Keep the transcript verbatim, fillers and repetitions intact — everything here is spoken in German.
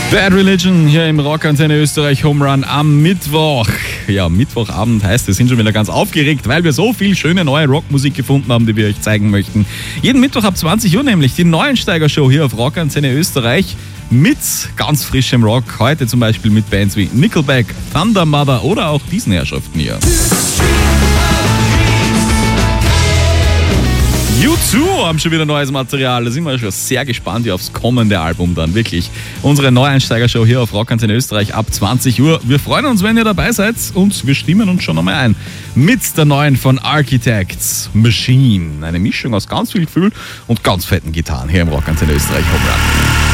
Bad Religion hier im Rockantenne Österreich Home Run am Mittwoch. Ja, Mittwochabend heißt, wir sind schon wieder ganz aufgeregt, weil wir so viel schöne neue Rockmusik gefunden haben, die wir euch zeigen möchten. Jeden Mittwoch ab zwanzig Uhr nämlich die Neuensteiger-Show hier auf Rockantenne Österreich mit ganz frischem Rock. Heute zum Beispiel mit Bands wie Nickelback, Thunder Mother oder auch diesen Herrschaften hier. U zwei haben schon wieder neues Material. Da sind wir schon sehr gespannt aufs kommende Album dann. Wirklich. Unsere Neueinsteiger-Show hier auf Rockantenne Österreich ab zwanzig Uhr. Wir freuen uns, wenn ihr dabei seid und wir stimmen uns schon einmal ein. Mit der neuen von Architects, Machine. Eine Mischung aus ganz viel Gefühl und ganz fetten Gitarren hier im Rockantenne Österreich Home Run.